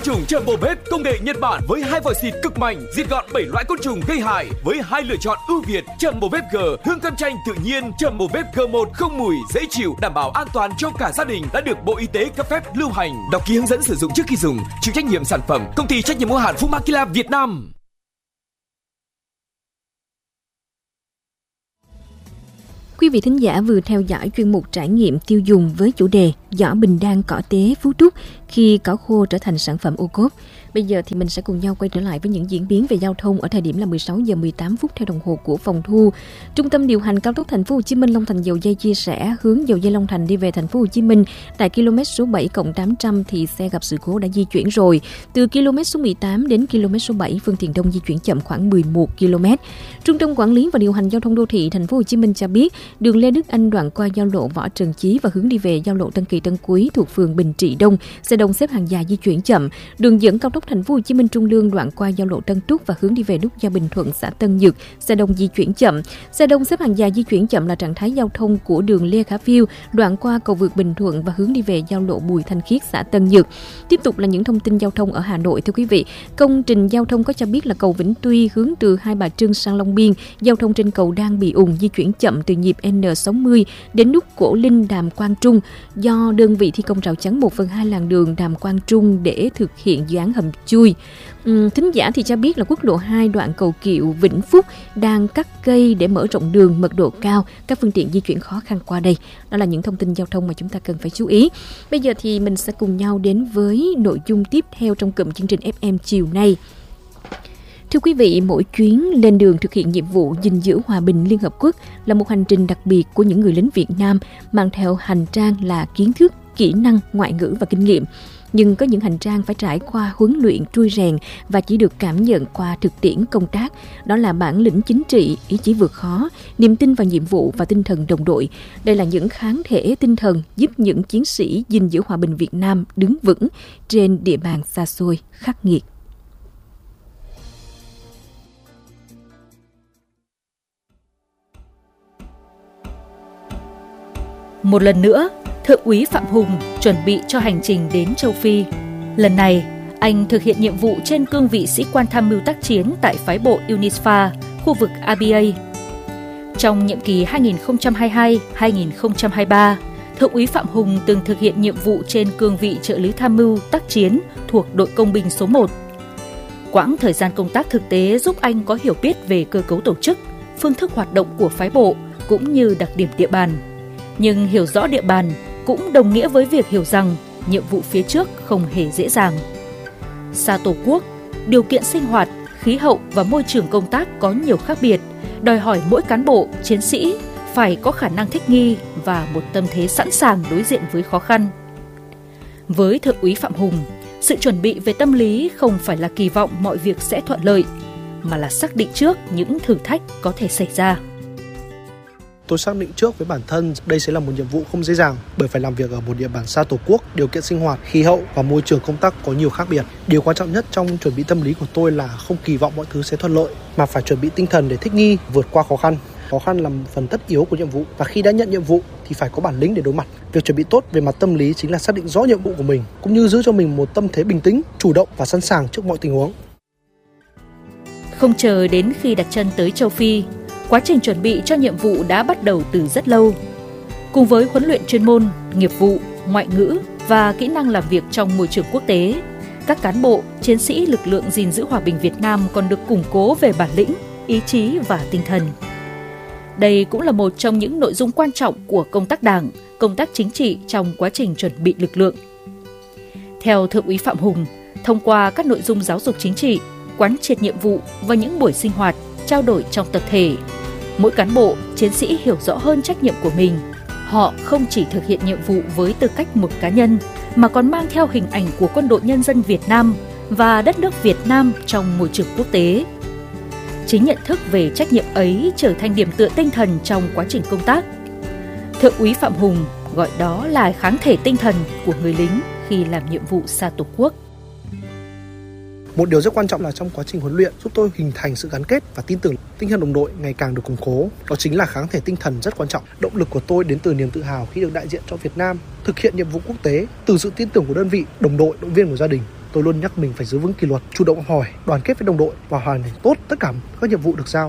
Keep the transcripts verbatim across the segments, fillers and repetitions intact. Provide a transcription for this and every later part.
trùng Thermobep công nghệ Nhật Bản với hai vòi xịt cực mạnh, diệt gọn bảy loại côn trùng gây hại với hai lựa chọn ưu việt. Thermobep G, hương cam chanh tự nhiên. Thermobep G một không mùi, dễ chịu, đảm bảo an toàn cho cả gia đình, đã được Bộ Y tế cấp phép lưu hành. Đọc ký hướng dẫn sử dụng trước khi dùng. Chịu trách nhiệm sản phẩm công ty trách nhiệm hữu hạn Fumakila Việt Nam. Quý vị thính giả vừa theo dõi chuyên mục trải nghiệm tiêu dùng với chủ đề Giỏ Bình Đan cỏ tế Phú Trúc khi cỏ khô trở thành sản phẩm ô cốp. Bây giờ thì mình sẽ cùng nhau quay trở lại với những diễn biến về giao thông ở thời điểm là mười sáu giờ mười tám phút theo đồng hồ của phòng thu. Trung tâm điều hành cao tốc Thành phố Hồ Chí Minh Long Thành Dầu Dây chia sẻ hướng dầu dây Long Thành đi về Thành phố Hồ Chí Minh tại km số bảy cộng tám trăm thì xe gặp sự cố đã di chuyển rồi. Từ km số mười tám đến km số bảy phương tiện đông di chuyển chậm khoảng mười một ki lô mét. Trung tâm quản lý và điều hành giao thông đô thị Thành phố Hồ Chí Minh cho biết đường Lê Đức Anh đoạn qua giao lộ Võ Trần Chí và hướng đi về giao lộ Tân Kỳ Tân Quý thuộc phường Bình Trị Đông, xe đông xếp hàng dài di chuyển chậm. Đường dẫn cao tốc Thành phố Hồ Chí Minh Trung Lương đoạn qua giao lộ Tân Trúc và hướng đi về nút giao Bình Thuận xã Tân Nhật, xe đông di chuyển chậm. Xe đông xếp hàng dài di chuyển chậm là trạng thái giao thông của đường Lê Khả Phiêu đoạn qua cầu vượt Bình Thuận và hướng đi về giao lộ Bùi Thanh Khiết xã Tân Nhật. Tiếp tục là những thông tin giao thông ở Hà Nội thưa quý vị. Công trình giao thông có cho biết là cầu Vĩnh Tuy hướng từ Hai Bà Trưng sang Long Biên, giao thông trên cầu đang bị ùn di chuyển chậm từ nhịp N sáu mươi đến nút Cổ Linh Đàm Quang Trung do đơn vị thi công rào chắn một phần hai làn đường Đàm Quang Trung để thực hiện dự án hầm chui. Uhm, thính giả thì cho biết là quốc lộ hai đoạn cầu Kiệu Vĩnh Phúc đang cắt cây để mở rộng đường mật độ cao, các phương tiện di chuyển khó khăn qua đây. Đó là những thông tin giao thông mà chúng ta cần phải chú ý. Bây giờ thì mình sẽ cùng nhau đến với nội dung tiếp theo trong cụm chương trình ép em chiều nay. Thưa quý vị, mỗi chuyến lên đường thực hiện nhiệm vụ gìn giữ hòa bình Liên Hợp Quốc là một hành trình đặc biệt của những người lính Việt Nam mang theo hành trang là kiến thức, kỹ năng, ngoại ngữ và kinh nghiệm. Nhưng có những hành trang phải trải qua huấn luyện trui rèn và chỉ được cảm nhận qua thực tiễn công tác. Đó là bản lĩnh chính trị, ý chí vượt khó, niềm tin vào nhiệm vụ và tinh thần đồng đội. Đây là những kháng thể tinh thần giúp những chiến sĩ gìn giữ hòa bình Việt Nam đứng vững trên địa bàn xa xôi, khắc nghiệt. Một lần nữa, Thượng úy Phạm Hùng chuẩn bị cho hành trình đến châu Phi. Lần này, anh thực hiện nhiệm vụ trên cương vị sĩ quan tham mưu tác chiến tại phái bộ UNISFA, khu vực a bê a. Trong nhiệm kỳ hai nghìn không trăm hai mươi hai đến hai nghìn không trăm hai mươi ba, Thượng úy Phạm Hùng từng thực hiện nhiệm vụ trên cương vị trợ lý tham mưu tác chiến thuộc đội công binh số một. Quãng thời gian công tác thực tế giúp anh có hiểu biết về cơ cấu tổ chức, phương thức hoạt động của phái bộ cũng như đặc điểm địa bàn. Nhưng hiểu rõ địa bàn cũng đồng nghĩa với việc hiểu rằng nhiệm vụ phía trước không hề dễ dàng. Xa Tổ quốc, điều kiện sinh hoạt, khí hậu và môi trường công tác có nhiều khác biệt, đòi hỏi mỗi cán bộ, chiến sĩ phải có khả năng thích nghi và một tâm thế sẵn sàng đối diện với khó khăn. Với Thượng úy Phạm Hùng, sự chuẩn bị về tâm lý không phải là kỳ vọng mọi việc sẽ thuận lợi, mà là xác định trước những thử thách có thể xảy ra. Tôi xác định trước với bản thân đây sẽ là một nhiệm vụ không dễ dàng bởi phải làm việc ở một địa bàn xa Tổ quốc, điều kiện sinh hoạt, khí hậu và môi trường công tác có nhiều khác biệt. Điều quan trọng nhất trong chuẩn bị tâm lý của tôi là không kỳ vọng mọi thứ sẽ thuận lợi mà phải chuẩn bị tinh thần để thích nghi, vượt qua khó khăn. Khó khăn là một phần tất yếu của nhiệm vụ và khi đã nhận nhiệm vụ thì phải có bản lĩnh để đối mặt. Việc chuẩn bị tốt về mặt tâm lý chính là xác định rõ nhiệm vụ của mình cũng như giữ cho mình một tâm thế bình tĩnh, chủ động và sẵn sàng trước mọi tình huống. Không chờ đến khi đặt chân tới châu Phi, quá trình chuẩn bị cho nhiệm vụ đã bắt đầu từ rất lâu. Cùng với huấn luyện chuyên môn, nghiệp vụ, ngoại ngữ và kỹ năng làm việc trong môi trường quốc tế, các cán bộ, chiến sĩ lực lượng gìn giữ hòa bình Việt Nam còn được củng cố về bản lĩnh, ý chí và tinh thần. Đây cũng là một trong những nội dung quan trọng của công tác đảng, công tác chính trị trong quá trình chuẩn bị lực lượng. Theo Thượng úy Phạm Hùng, thông qua các nội dung giáo dục chính trị, quán triệt nhiệm vụ và những buổi sinh hoạt, trao đổi trong tập thể, mỗi cán bộ, chiến sĩ hiểu rõ hơn trách nhiệm của mình. Họ không chỉ thực hiện nhiệm vụ với tư cách một cá nhân, mà còn mang theo hình ảnh của Quân đội Nhân dân Việt Nam và đất nước Việt Nam trong môi trường quốc tế. Chính nhận thức về trách nhiệm ấy trở thành điểm tựa tinh thần trong quá trình công tác. Thượng úy Phạm Hùng gọi đó là kháng thể tinh thần của người lính khi làm nhiệm vụ xa Tổ quốc. Một điều rất quan trọng là trong quá trình huấn luyện giúp tôi hình thành sự gắn kết và tin tưởng, tinh thần đồng đội ngày càng được củng cố. Đó chính là kháng thể tinh thần rất quan trọng. Động lực của tôi đến từ niềm tự hào khi được đại diện cho Việt Nam thực hiện nhiệm vụ quốc tế, từ sự tin tưởng của đơn vị, đồng đội, động viên của gia đình. tôi luôn nhắc mình phải giữ vững kỷ luật, chủ động học hỏi, đoàn kết với đồng đội và hoàn thành tốt tất cả các nhiệm vụ được giao.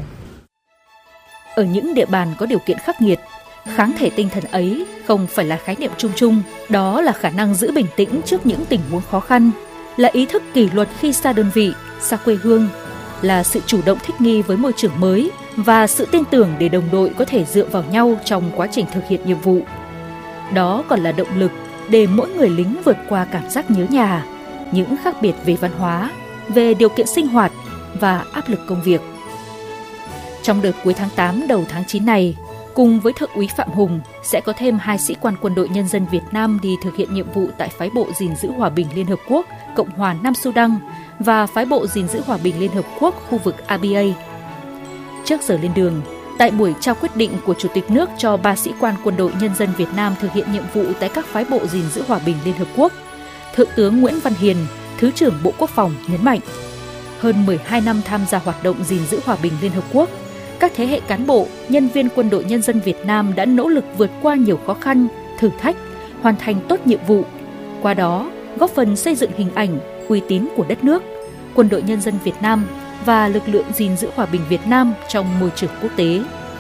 Ở những địa bàn có điều kiện khắc nghiệt, kháng thể tinh thần ấy không phải là khái niệm chung chung, đó là khả năng giữ bình tĩnh trước những tình huống khó khăn, là ý thức kỷ luật khi xa đơn vị, xa quê hương, là sự chủ động thích nghi với môi trường mới và sự tin tưởng để đồng đội có thể dựa vào nhau trong quá trình thực hiện nhiệm vụ. Đó còn là động lực để mỗi người lính vượt qua cảm giác nhớ nhà, những khác biệt về văn hóa, về điều kiện sinh hoạt và áp lực công việc. Trong đợt cuối tháng tám đầu tháng chín này, cùng với Thượng úy Phạm Hùng sẽ có thêm hai sĩ quan Quân đội Nhân dân Việt Nam đi thực hiện nhiệm vụ tại phái bộ gìn giữ hòa bình Liên Hợp Quốc, Cộng hòa Nam Sudan và phái bộ gìn giữ hòa bình Liên Hợp Quốc khu vực a bê a. Trước giờ lên đường, tại buổi trao quyết định của Chủ tịch nước cho ba sĩ quan Quân đội Nhân dân Việt Nam thực hiện nhiệm vụ tại các phái bộ gìn giữ hòa bình Liên Hợp Quốc, Thượng tướng Nguyễn Văn Hiền, Thứ trưởng Bộ Quốc phòng nhấn mạnh, hơn mười hai năm tham gia hoạt động gìn giữ hòa bình Liên Hợp Quốc, các thế hệ cán bộ, nhân viên Quân đội Nhân dân Việt Nam đã nỗ lực vượt qua nhiều khó khăn, thử thách, hoàn thành tốt nhiệm vụ. Qua đó, góp phần xây dựng hình ảnh, uy tín của đất nước, Quân đội Nhân dân Việt Nam và lực lượng gìn giữ hòa bình Việt Nam trong môi trường quốc tế.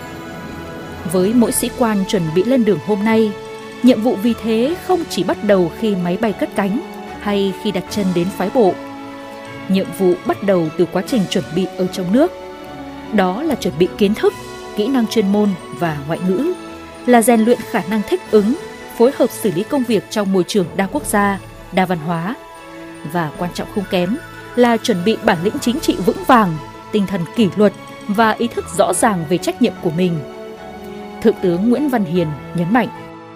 Với mỗi sĩ quan chuẩn bị lên đường hôm nay, nhiệm vụ vì thế không chỉ bắt đầu khi máy bay cất cánh hay khi đặt chân đến phái bộ. Nhiệm vụ bắt đầu từ quá trình chuẩn bị ở trong nước. Đó là chuẩn bị kiến thức, kỹ năng chuyên môn và ngoại ngữ, là rèn luyện khả năng thích ứng, phối hợp xử lý công việc trong môi trường đa quốc gia, đa văn hóa. Và quan trọng không kém là chuẩn bị bản lĩnh chính trị vững vàng, tinh thần kỷ luật và ý thức rõ ràng về trách nhiệm của mình. Thượng tướng Nguyễn Văn Hiền nhấn mạnh.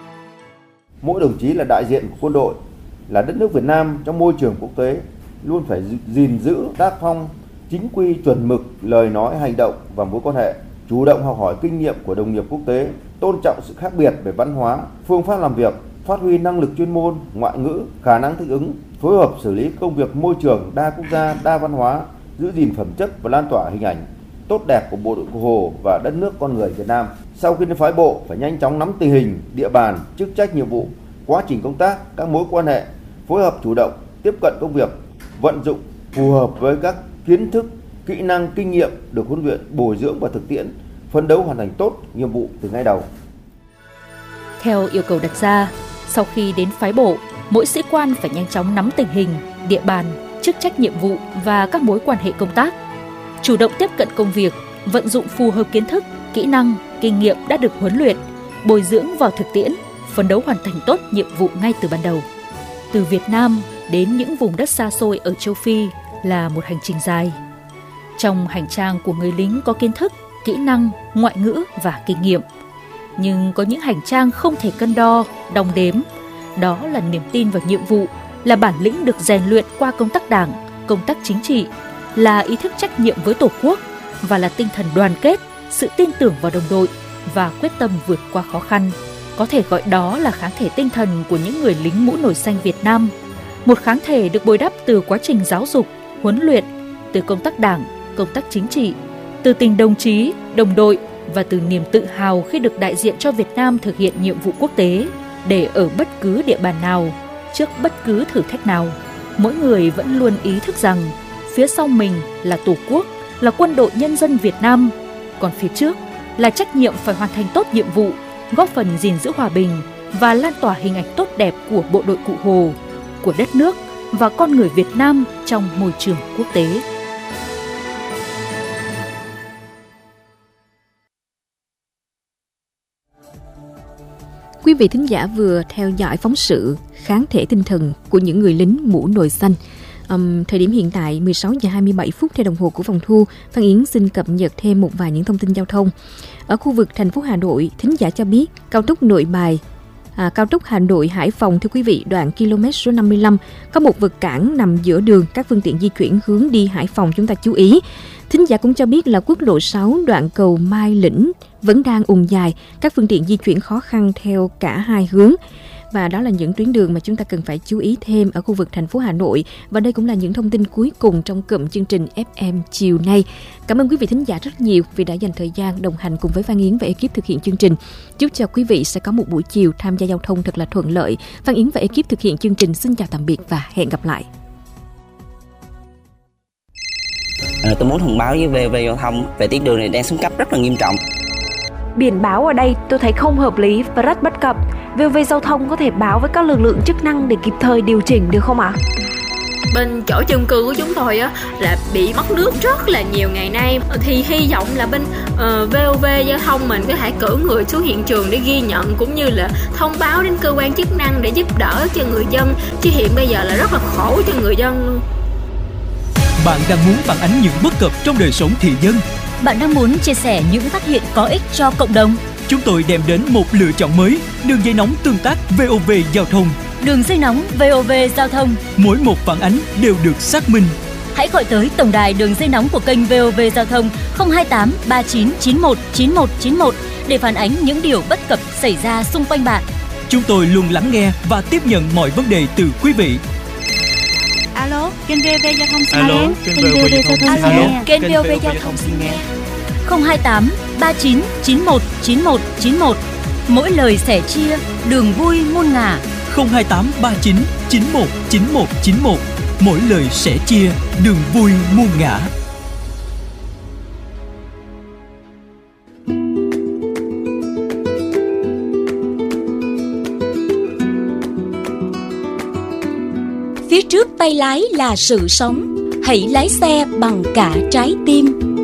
Mỗi đồng chí là đại diện của quân đội, là đất nước Việt Nam trong môi trường quốc tế, luôn phải gìn giữ tác phong, chính quy, chuẩn mực, lời nói, hành động và mối quan hệ, chủ động học hỏi kinh nghiệm của đồng nghiệp quốc tế, tôn trọng sự khác biệt về văn hóa, phương pháp làm việc, phát huy năng lực chuyên môn, ngoại ngữ, khả năng thích ứng, phối hợp xử lý công việc môi trường đa quốc gia, đa văn hóa, giữ gìn phẩm chất và lan tỏa hình ảnh tốt đẹp của bộ đội Cụ Hồ và đất nước con người Việt Nam. Sau khi đến phái bộ, phải nhanh chóng nắm tình hình, địa bàn, chức trách nhiệm vụ, quá trình công tác, các mối quan hệ, phối hợp chủ động, tiếp cận công việc, vận dụng phù hợp với các kiến thức, kỹ năng, kinh nghiệm được huấn luyện, bồi dưỡng và thực tiễn, phấn đấu hoàn thành tốt nhiệm vụ từ ngay đầu. Theo yêu cầu đặt ra, sau khi đến phái bộ, mỗi sĩ quan phải nhanh chóng nắm tình hình, địa bàn, chức trách nhiệm vụ và các mối quan hệ công tác, chủ động tiếp cận công việc, vận dụng phù hợp kiến thức, kỹ năng, kinh nghiệm đã được huấn luyện, bồi dưỡng vào thực tiễn, phấn đấu hoàn thành tốt nhiệm vụ ngay từ ban đầu. Từ Việt Nam đến những vùng đất xa xôi ở châu Phi là một hành trình dài. Trong hành trang của người lính có kiến thức, kỹ năng, ngoại ngữ và kinh nghiệm. Nhưng có những hành trang không thể cân đo, đong đếm. Đó là niềm tin vào nhiệm vụ, là bản lĩnh được rèn luyện qua công tác đảng, công tác chính trị, là ý thức trách nhiệm với Tổ quốc và là tinh thần đoàn kết, sự tin tưởng vào đồng đội và quyết tâm vượt qua khó khăn. Có thể gọi đó là kháng thể tinh thần của những người lính mũ nổi xanh Việt Nam. Một kháng thể được bồi đắp từ quá trình giáo dục, huấn luyện, từ công tác đảng, công tác chính trị, từ tình đồng chí, đồng đội và từ niềm tự hào khi được đại diện cho Việt Nam thực hiện nhiệm vụ quốc tế, để ở bất cứ địa bàn nào, trước bất cứ thử thách nào, mỗi người vẫn luôn ý thức rằng phía sau mình là Tổ quốc, là Quân đội Nhân dân Việt Nam, còn phía trước là trách nhiệm phải hoàn thành tốt nhiệm vụ, góp phần gìn giữ hòa bình và lan tỏa hình ảnh tốt đẹp của bộ đội Cụ Hồ, của đất nước và con người Việt Nam trong môi trường quốc tế. Quý vị thính giả vừa theo dõi phóng sự kháng thể tinh thần của những người lính mũ nồi xanh. Um, thời điểm hiện tại mười sáu giờ hai mươi bảy phút theo đồng hồ của phòng thu. Phan Yến xin cập nhật thêm một vài những thông tin giao thông. Ở khu vực thành phố Hà Nội, thính giả cho biết cao tốc Nội Bài, à, cao tốc Hà Nội Hải Phòng, thưa quý vị, đoạn km số năm mươi lăm có một vực cản nằm giữa đường, các phương tiện di chuyển hướng đi Hải Phòng chúng ta chú ý. Thính giả cũng cho biết là quốc lộ sáu đoạn cầu Mai Lĩnh vẫn đang ùn dài, các phương tiện di chuyển khó khăn theo cả hai hướng. Và đó là những tuyến đường mà chúng ta cần phải chú ý thêm ở khu vực thành phố Hà Nội. Và đây cũng là những thông tin cuối cùng trong cụm chương trình ép em chiều nay. Cảm ơn quý vị thính giả rất nhiều vì đã dành thời gian đồng hành cùng với Phan Yến và ekip thực hiện chương trình. Chúc cho quý vị sẽ có một buổi chiều tham gia giao thông thật là thuận lợi. Phan Yến và ekip thực hiện chương trình xin chào tạm biệt và hẹn gặp lại. À, tôi muốn thông báo với vê o vê Giao thông về tuyến đường này đang xuống cấp rất là nghiêm trọng. Biển báo ở đây tôi thấy không hợp lý và rất bất cập. vê o vê Giao thông có thể báo với các lực lượng chức năng để kịp thời điều chỉnh được không ạ? Bên chỗ chung cư của chúng tôi á là bị mất nước rất là nhiều ngày nay, thì hy vọng là bên uh, vê o vê Giao thông mình có thể cử người xuống hiện trường để ghi nhận cũng như là thông báo đến cơ quan chức năng để giúp đỡ cho người dân, chứ hiện bây giờ là rất là khổ cho người dân luôn. Bạn đang muốn phản ánh những bất cập trong đời sống thị dân. Bạn đang muốn chia sẻ những phát hiện có ích cho cộng đồng. Chúng tôi đem đến một lựa chọn mới, đường dây nóng tương tác vê o vê Giao thông. Đường dây nóng vê o vê Giao thông. Mỗi một phản ánh đều được xác minh. Hãy gọi tới tổng đài đường dây nóng của kênh vê o vê Giao thông không hai tám ba chín chín một chín một chín một để phản ánh những điều bất cập xảy ra xung quanh bạn. Chúng tôi luôn lắng nghe và tiếp nhận mọi vấn đề từ quý vị. Alo, kênh vê o vê Giao thông xin Alo, nghe. kênh vê o vê Giao thông xin nghe. Kênh vê o vê Giao thông xin nghe. không hai tám ba chín chín một chín một chín một. Mỗi lời sẻ chia, đường vui muôn ngả. không hai tám ba chín chín một chín một chín một. Mỗi lời sẻ chia, đường vui muôn ngả. Phía trước tay lái là sự sống, hãy lái xe bằng cả trái tim.